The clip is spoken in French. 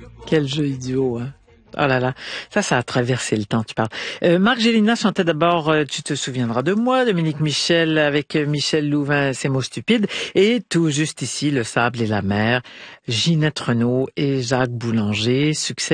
Quel jeu idiot, hein. Oh là là, ça a traversé le temps, tu parles. Marc Gélinas chantait d'abord Tu te souviendras de moi, Dominique Michel avec Michel Louvain, Ces mots stupides, et tout juste ici, Le sable et la mer, Ginette Renaud et Jacques Boulanger, succès